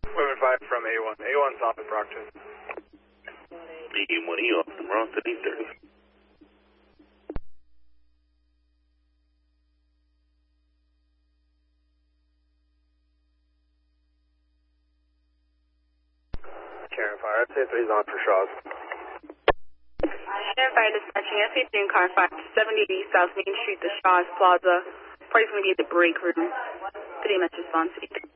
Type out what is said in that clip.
Women 5 from A1. A1 stop at Brockton. A1E off from Roston, 830. Karen Fire, SA3 is on for Shaw's. Karen Fire dispatching SA3 in car 570 South Main Street, the Shaw's Plaza. Party's going to be at the break room. 3 minutes response.